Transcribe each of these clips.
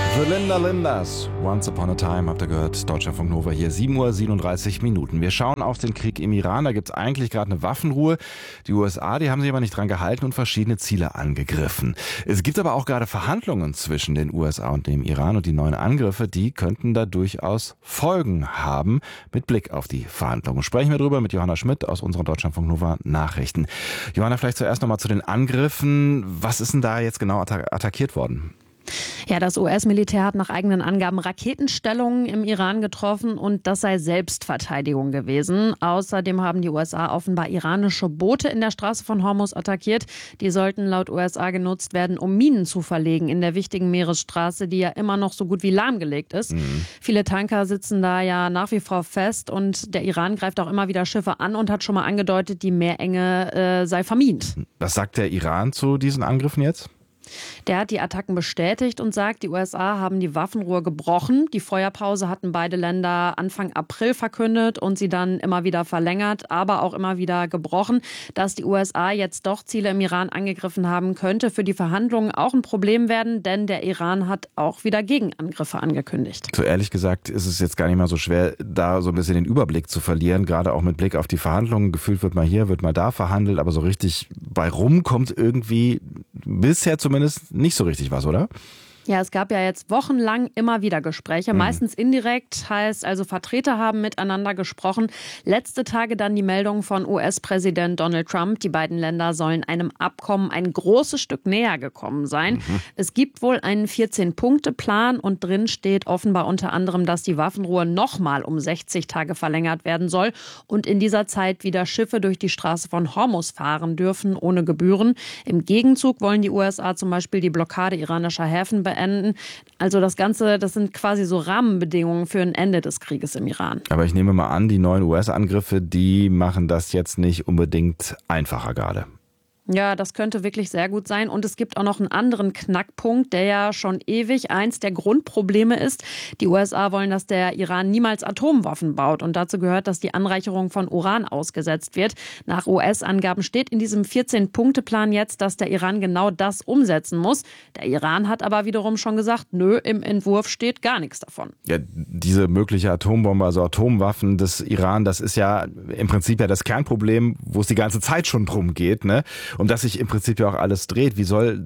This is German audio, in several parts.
The Linda Lindas, Once Upon a Time, habt ihr gehört, Deutschlandfunk Nova hier, 7:37 Uhr. Wir schauen auf den Krieg im Iran, da gibt es eigentlich gerade eine Waffenruhe. Die USA, die haben sich aber nicht dran gehalten und verschiedene Ziele angegriffen. Es gibt aber auch gerade Verhandlungen zwischen den USA und dem Iran und die neuen Angriffe, die könnten da durchaus Folgen haben, mit Blick auf die Verhandlungen. Sprechen wir drüber mit Johanna Schmidt aus unseren Deutschlandfunk Nova Nachrichten. Johanna, vielleicht zuerst nochmal zu den Angriffen. Was ist denn da jetzt genau attackiert worden? Ja, das US-Militär hat nach eigenen Angaben Raketenstellungen im Iran getroffen und das sei Selbstverteidigung gewesen. Außerdem haben die USA offenbar iranische Boote in der Straße von Hormuz attackiert. Die sollten laut USA genutzt werden, um Minen zu verlegen in der wichtigen Meeresstraße, die ja immer noch so gut wie lahmgelegt ist. Viele Tanker sitzen da ja nach wie vor fest und der Iran greift auch immer wieder Schiffe an und hat schon mal angedeutet, die Meerenge sei vermint. Was sagt der Iran zu diesen Angriffen jetzt? Der hat die Attacken bestätigt und sagt, die USA haben die Waffenruhe gebrochen. Die Feuerpause hatten beide Länder Anfang April verkündet und sie dann immer wieder verlängert, aber auch immer wieder gebrochen. Dass die USA jetzt doch Ziele im Iran angegriffen haben, könnte für die Verhandlungen auch ein Problem werden, denn der Iran hat auch wieder Gegenangriffe angekündigt. So ehrlich gesagt ist es jetzt gar nicht mal so schwer, da so ein bisschen den Überblick zu verlieren, gerade auch mit Blick auf die Verhandlungen. Gefühlt wird mal hier, wird mal da verhandelt, aber so richtig bei rum kommt irgendwie bisher zumindest nicht so richtig was, oder? Ja, es gab ja jetzt wochenlang immer wieder Gespräche, meistens indirekt, heißt also Vertreter haben miteinander gesprochen. Letzte Tage dann die Meldung von US-Präsident Donald Trump, die beiden Länder sollen einem Abkommen ein großes Stück näher gekommen sein. Es gibt wohl einen 14-Punkte-Plan und drin steht offenbar unter anderem, dass die Waffenruhe nochmal um 60 Tage verlängert werden soll und in dieser Zeit wieder Schiffe durch die Straße von Hormuz fahren dürfen, ohne Gebühren. Im Gegenzug wollen die USA zum Beispiel die Blockade iranischer Häfen beenden. Also das Ganze, das sind quasi so Rahmenbedingungen für ein Ende des Krieges im Iran. Aber ich nehme mal an, die neuen US-Angriffe, die machen das jetzt nicht unbedingt einfacher gerade. Ja, das könnte wirklich sehr gut sein. Und es gibt auch noch einen anderen Knackpunkt, der ja schon ewig eins der Grundprobleme ist. Die USA wollen, dass der Iran niemals Atomwaffen baut. Und dazu gehört, dass die Anreicherung von Uran ausgesetzt wird. Nach US-Angaben steht in diesem 14-Punkte-Plan jetzt, dass der Iran genau das umsetzen muss. Der Iran hat aber wiederum schon gesagt, nö, im Entwurf steht gar nichts davon. Ja, diese mögliche Atombombe, also Atomwaffen des Iran, das ist ja im Prinzip ja das Kernproblem, wo es die ganze Zeit schon drum geht, ne? Um das sich im Prinzip ja auch alles dreht. Wie soll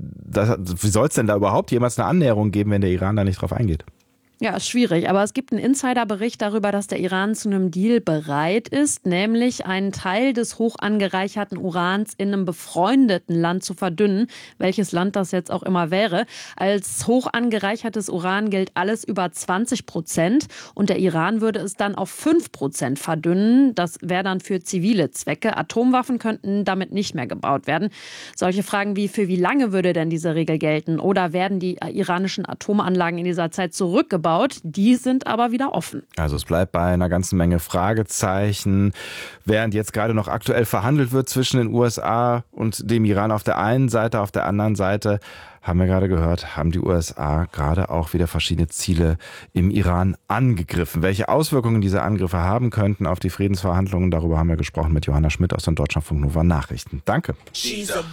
es denn da überhaupt jemals eine Annäherung geben, wenn der Iran da nicht drauf eingeht? Ja, ist schwierig. Aber es gibt einen Insiderbericht darüber, dass der Iran zu einem Deal bereit ist, nämlich einen Teil des hoch angereicherten Urans in einem befreundeten Land zu verdünnen, welches Land das jetzt auch immer wäre. Als hoch angereichertes Uran gilt alles über 20% und der Iran würde es dann auf 5% verdünnen. Das wäre dann für zivile Zwecke. Atomwaffen könnten damit nicht mehr gebaut werden. Solche Fragen wie, für wie lange würde denn diese Regel gelten? Oder werden die iranischen Atomanlagen in dieser Zeit zurückgebaut? Die sind aber wieder offen. Also es bleibt bei einer ganzen Menge Fragezeichen. Während jetzt gerade noch aktuell verhandelt wird zwischen den USA und dem Iran auf der einen Seite, auf der anderen Seite, haben wir gerade gehört, haben die USA gerade auch wieder verschiedene Ziele im Iran angegriffen. Welche Auswirkungen diese Angriffe haben könnten auf die Friedensverhandlungen, darüber haben wir gesprochen mit Johanna Schmidt aus den Deutschlandfunk Nova Nachrichten. Danke.